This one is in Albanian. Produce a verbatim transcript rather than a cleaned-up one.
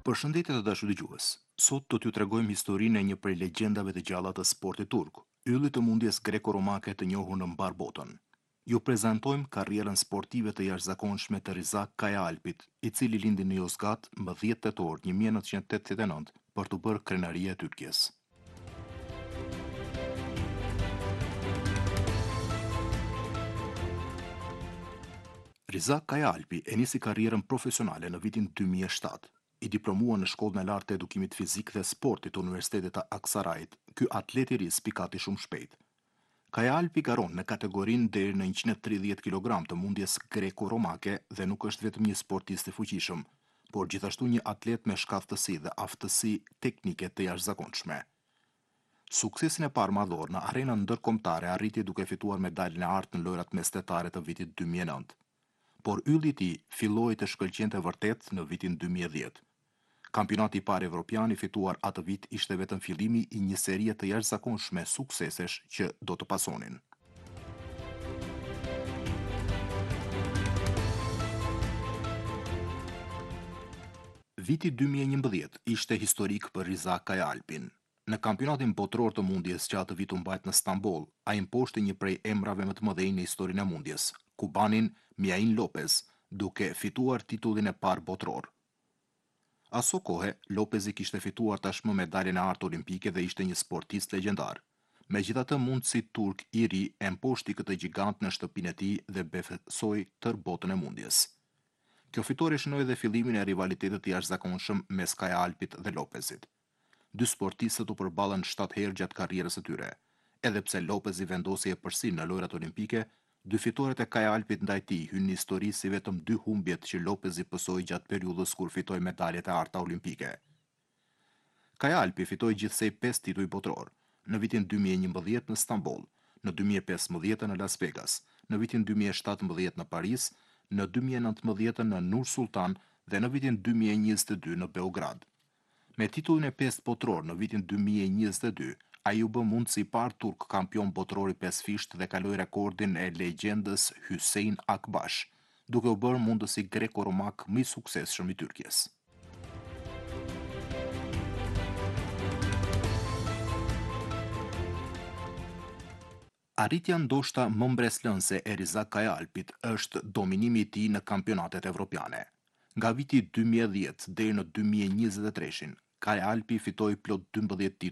Përshëndetje të dashur dëgjues. Sot do t'ju tregojmë historinë e një prej legjendave të gjalla të sportit turk, ylli të mundjes greko-romake të njohur në mbar botën. Ju prezantojmë karrierën sportive të jashtëzakonshme të Rizak Kayaalpit, i cili lindi në Yozgat më dhjetë tetor një mijë e nëntëqind e tetëdhjetë e nëntë për të bërë krenaria e Turqisë. Rizak Kayaalpi e nisi karrierën profesionale në vitin dy mijë e shtatë. I diplomua në Shkollën e Lartë të Edukimit Fizik dhe Sportit të Universitetit të Aksarajit, ky atlet i ri spikati shumë shpejt. Kayaalpi garon në kategorinë deri në njëqind e tridhjetë kilogram të mundjes greko-romake dhe nuk është vetëm një sportist i fuqishëm, por gjithashtu një atlet me shkaftësi dhe aftësi teknike të jashtëzakonshme. Suksesin e parë madhor në arenën ndërkombëtare arriti duke fituar medaljen e artë në lojrat mestetare të vitit dy mijë e nëntë. Por ylli i tij filloi të shkëlqente vërtet në vitin dy mijë e dhjetë. Kampionati i parë evropian i fituar atë vit ishte vetëm fillimi i një serie të jashtëzakonshme suksesesh që do të pasonin. Viti dy mijë e njëmbëdhjetë ishte historik për Rizak Kayaalpin. Në kampionatin botror të mundjes që atë vit u mbajt në Stamboll, ai imposhti një prej emrave më të mëdhenj në historinë e mundjes, kubanin Miain Lopez, duke fituar titullin e parë botror. Aso kohe, Lopezi kishte fituar tashmë medaljen e artë olimpike dhe ishte një sportist legjendar. Megjithatë, mundësi turk i ri e mposhti këtë gjigant në shtëpinë e tij dhe befasoi tër botën e mundjes. Kjo fitore shënoi dhe fillimin e rivalitetit të jashtëzakonshëm mes Kayaalpit dhe Lopezit. Dy sportistët u përballën shtatë herë gjatë karrierës së tyre. Edhe pse Lopezi vendosi e përsi në lojrat olimpike, dy fitoret e Kayaalpit ndaj tij hynë në histori si vetëm dy humbjet që Lopezi pësoi gjatë periudhës kur fitoi medaljet e arta olimpike. Kayaalpi fitoi gjithsej pesë tituj botror, në vitin dy mijë e njëmbëdhjetë në Stamboll, në dy mijë e pesëmbëdhjetë në Las Vegas, në vitin dy mijë e shtatëmbëdhjetë në Paris, në dy mijë e nëntëmbëdhjetë në Nur Sultan dhe në vitin dy mijë e njëzet e dy në Beograd. Me titullin e pesë botror në vitin dy mijë e njëzet e dy, ai u bë mund si par turk kampion botror i pesë fisht dhe kaloi rekordin e legjendës Hüseyin Akbash, duke u bërë mundësi greko-romak më i suksesshëm i Turqisë. Arritja ndoshta më mbreslënse e Rizak Kayaalpit është dominimi i tij në kampionatet evropiane. Nga viti dy mijë e dhjetë deri në dy mijë e njëzet e tre, Kayaalpi fitoi plot dymbëdhjetë